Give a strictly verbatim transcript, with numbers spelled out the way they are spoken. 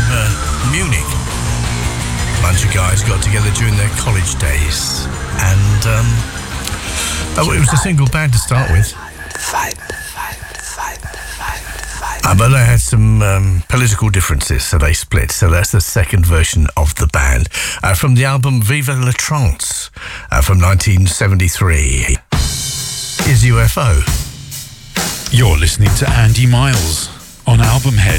uh, Munich. A bunch of guys got together during their college days, and um, oh, it was a single band to start with. Uh, but they had some um, political differences, so they split. So that's the second version of the band. Uh, from the album Vive la Trance uh, from nineteen seventy-three is U F O. You're listening to Andy Miles on Albumhead.